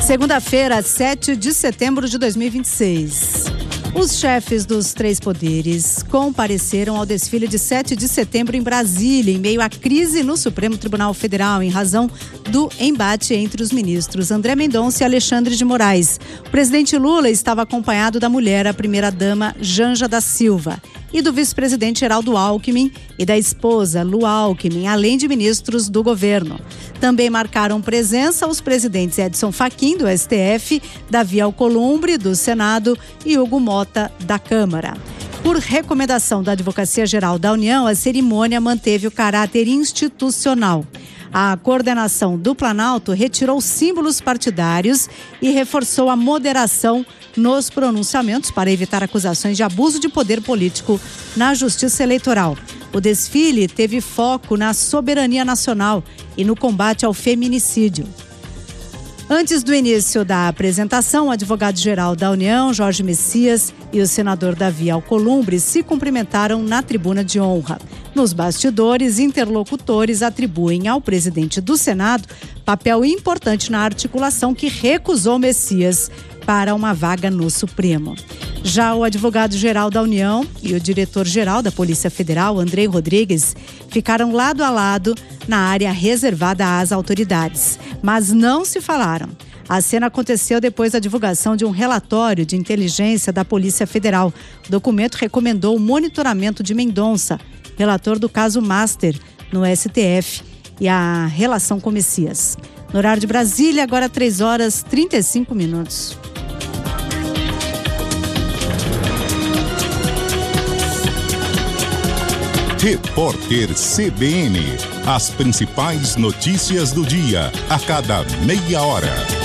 Segunda-feira, 7 de setembro de 2026. Os chefes dos três poderes compareceram ao desfile de 7 de setembro em Brasília, em meio à crise no Supremo Tribunal Federal, em razão do embate entre os ministros André Mendonça e Alexandre de Moraes. O presidente Lula estava acompanhado da mulher, a primeira-dama Janja da Silva, e do vice-presidente Geraldo Alckmin e da esposa Lu Alckmin, além de ministros do governo. Também marcaram presença os presidentes Edson Fachin, do STF, Davi Alcolumbre, do Senado, e Hugo Mota, da Câmara. Por recomendação da Advocacia Geral da União, a cerimônia manteve o caráter institucional. A coordenação do Planalto retirou símbolos partidários e reforçou a moderação nos pronunciamentos para evitar acusações de abuso de poder político na Justiça Eleitoral. O desfile teve foco na soberania nacional e no combate ao feminicídio. Antes do início da apresentação, o advogado-geral da União, Jorge Messias, e o senador Davi Alcolumbre se cumprimentaram na tribuna de honra. Nos bastidores, interlocutores atribuem ao presidente do Senado papel importante na articulação que recusou Messias para uma vaga no Supremo. Já o advogado-geral da União e o diretor-geral da Polícia Federal, Andrei Rodrigues, ficaram lado a lado na área reservada às autoridades, mas não se falaram. A cena aconteceu depois da divulgação de um relatório de inteligência da Polícia Federal. O documento recomendou o monitoramento de Mendonça, relator do caso Master, no STF, e a relação com Messias. No horário de Brasília, agora 3h35. Repórter CBN. As principais notícias do dia, a cada meia hora.